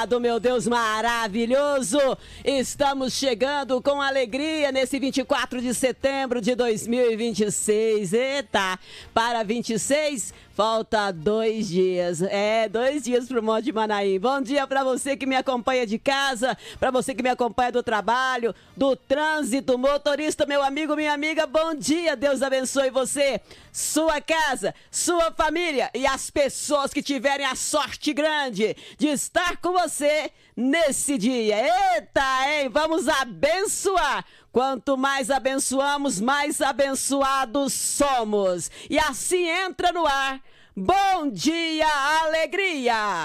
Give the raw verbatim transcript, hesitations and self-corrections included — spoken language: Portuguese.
Obrigado, meu Deus maravilhoso. Estamos chegando com alegria nesse vinte e quatro de setembro de dois mil e vinte e seis. Eita, para vinte e seis falta dois dias. É, dois dias pro Monte de Manaim. Bom dia para você que me acompanha de casa, para você que me acompanha do trabalho, do trânsito, motorista, meu amigo, minha amiga. Bom dia, Deus abençoe você, sua casa, sua família e as pessoas que tiverem a sorte grande de estar com você nesse dia. Eita, hein? Vamos abençoar. Quanto mais abençoamos, mais abençoados somos. E assim entra no ar. Bom dia, alegria!